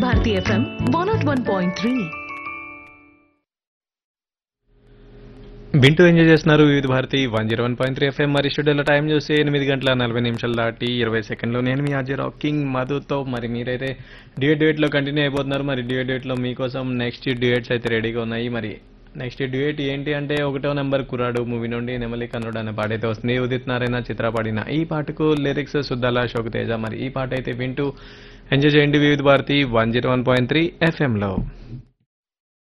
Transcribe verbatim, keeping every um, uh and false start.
Bharati FM one not one point three. వింటూ enjoy చేస్తున్నారు వివిధ Bharati one zero one point three FM. మరి స్టూడియోలో టైం చూస్తే ఎనిమిది గంటల నలభై నిమిషాలు దాటి ఇరవై సెకండ్లో నేను మీ ఆర్జే రాకింగ్ మధుతో. మరి మీరైతే డ్యూయట్ డ్యూయట్లో కంటిన్యూ అయిపోతున్నారు. మరి డ్యూయట్ డ్యూయట్లో మీకోసం నెక్స్ట్ డ్యూయట్స్ అయితే రెడీగా ఉన్నాయి. మరి నెక్స్ట్ డ్యూయట్ ఏంటి అంటే ఒకటో నెంబర్ కురాడు మూవీ నుండి నెమలి కన్నుడు అనే పాట అయితే వస్తుంది. ఉదిత్ నారాయణ చిత్ర పాడిన ఈ పాటకు లిరిక్స్ సుద్దాల అశోక్ తేజ. మరి ఈ పాట అయితే వింటూ ఎంజాయ్ చేయండి వివిధ Bharati one zero one point three ఎఫ్ఎంలో.